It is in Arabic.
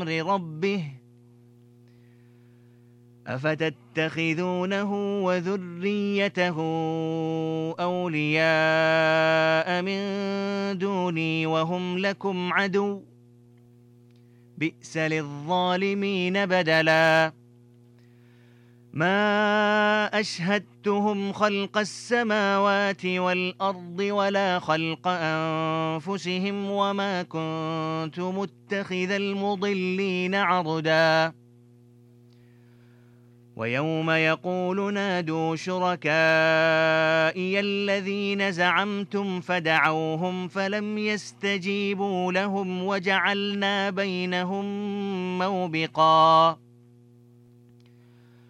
ربه أفتتخذونه وذريته أولياء من دوني وهم لكم عدو بئس للظالمين بدلا ما أشهدتهم خلق السماوات والأرض ولا خلق أنفسهم وما كنت متخذ المضلين عضدا ويوم يقول نادوا شركائي الذين زعمتم فدعوهم فلم يستجيبوا لهم وجعلنا بينهم موبقا